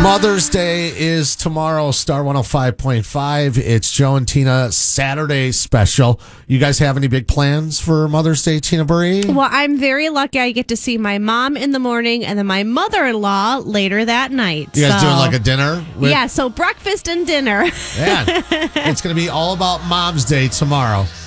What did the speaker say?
Mother's Day is tomorrow, Star 105.5. It's Joe and Tina Saturday special. You guys have any big plans for Mother's Day, Tina Marie? Well, I'm very lucky I get to see my mom in the morning and then my mother-in-law later that night. You guys doing like a dinner? Yeah, so breakfast and dinner. Man, it's going to be all about Mom's Day tomorrow.